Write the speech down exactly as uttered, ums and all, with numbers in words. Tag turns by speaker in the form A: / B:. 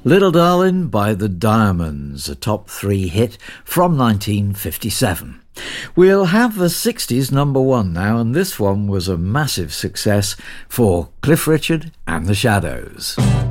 A: Little Darling by the Diamonds, a top three hit from nineteen fifty-seven. We'll have the sixties number one now, and this one was a massive success for Cliff Richard and the Shadows.